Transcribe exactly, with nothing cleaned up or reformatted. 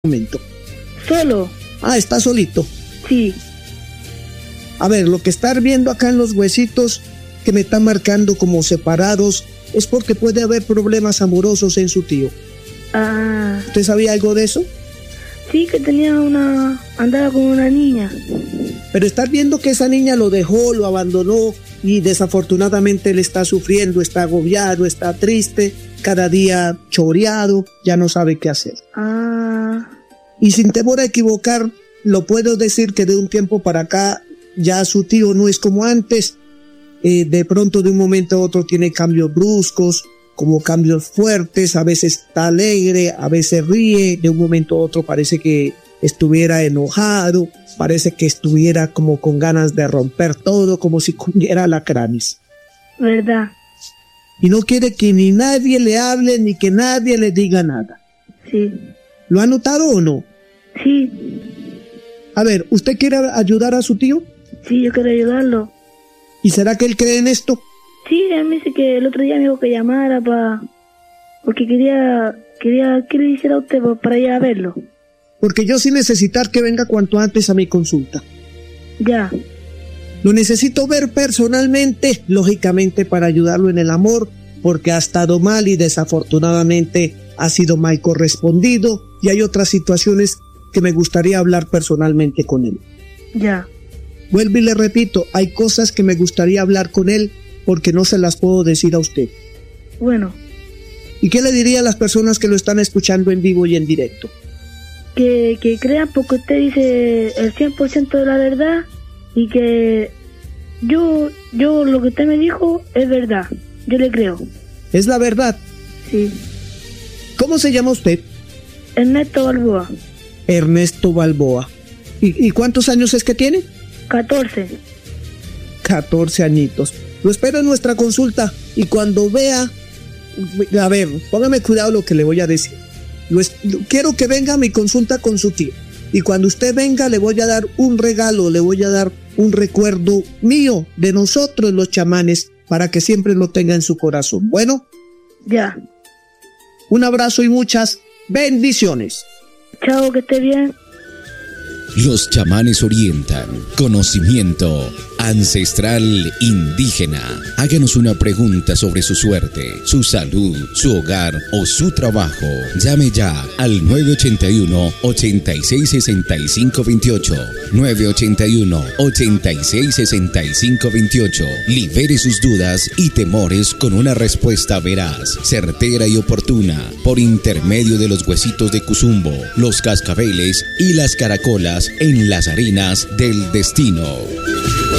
momento. Solo. Ah, ¿está solito? Sí. A ver, lo que está viendo acá en los huesitos que me están marcando como separados es porque puede haber problemas amorosos en su tío. Ah. ¿Usted sabía algo de eso? Sí, que tenía una... andaba con una niña. Pero está viendo que esa niña lo dejó, lo abandonó y desafortunadamente él está sufriendo, está agobiado, está triste, cada día choreado, ya no sabe qué hacer. Ah. Y sin temor a equivocar, lo puedo decir que de un tiempo para acá ya su tío no es como antes. Eh, de pronto de un momento a otro tiene cambios bruscos, como cambios fuertes, a veces está alegre, a veces ríe, de un momento a otro parece que estuviera enojado, parece que estuviera como con ganas de romper todo, como si comiera alacranes. ¿Verdad? Y no quiere que ni nadie le hable, ni que nadie le diga nada. Sí. ¿Lo ha notado o no? Sí. A ver, ¿usted quiere ayudar a su tío? Sí, yo quiero ayudarlo. ¿Y será que él cree en esto? Sí, él me dice que el otro día me dijo que llamara para... porque quería... quería que le hiciera a usted para ir a verlo. Porque yo sí necesitar que venga cuanto antes a mi consulta. Ya. Lo necesito ver personalmente, lógicamente para ayudarlo en el amor, porque ha estado mal y desafortunadamente ha sido mal correspondido y hay otras situaciones que me gustaría hablar personalmente con él. Ya. Vuelvo y le repito, hay cosas que me gustaría hablar con él porque no se las puedo decir a usted. Bueno. ¿Y qué le diría a las personas que lo están escuchando en vivo y en directo? Que, que crean porque usted dice el cien por ciento de la verdad y que yo, yo lo que usted me dijo es verdad. Yo le creo. ¿Es la verdad? Sí. ¿Cómo se llama usted? Ernesto Balboa. Ernesto Balboa. ¿Y, y cuántos años es que tiene? catorce. catorce añitos. Lo espero en nuestra consulta y cuando vea, a ver, póngame cuidado lo que le voy a decir. Lo es, quiero que venga a mi consulta con su tío y cuando usted venga le voy a dar un regalo, le voy a dar un recuerdo mío de nosotros los chamanes para que siempre lo tenga en su corazón. Bueno, ya. Un abrazo y muchas bendiciones. Chao, que esté bien. Los chamanes orientan conocimiento ancestral indígena. Háganos una pregunta sobre su suerte, su salud, su hogar o su trabajo. Llame ya al nueve ocho uno, ocho seis seis cinco dos ocho. nueve ocho uno, ocho seis seis cinco dos ocho. Libere sus dudas y temores con una respuesta veraz, certera y oportuna por intermedio de los huesitos de Cuzumbo, los cascabeles y las caracolas en las arenas del destino.